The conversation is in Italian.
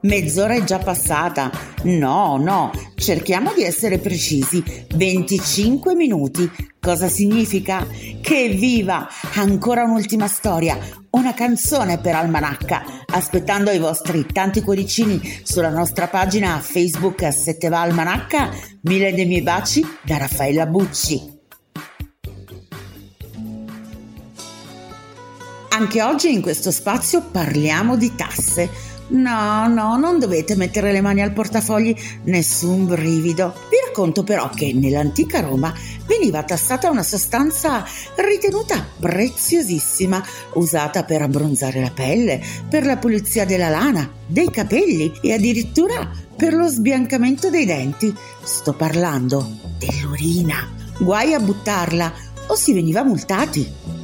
Mezz'ora è già passata. No, cerchiamo di essere precisi. 25 minuti. Cosa significa? Che viva! Ancora un'ultima storia, una canzone per Almanacca, aspettando i vostri tanti cuoricini sulla nostra pagina Facebook Se te va Almanacca. Mille dei miei baci da Raffaella Bucci. Anche oggi in questo spazio parliamo di tasse. No, non dovete mettere le mani al portafogli, nessun brivido. Vi racconto però che nell'antica Roma veniva tassata una sostanza ritenuta preziosissima, usata per abbronzare la pelle, per la pulizia della lana, dei capelli e addirittura per lo sbiancamento dei denti. Sto parlando dell'urina. Guai a buttarla o si veniva multati.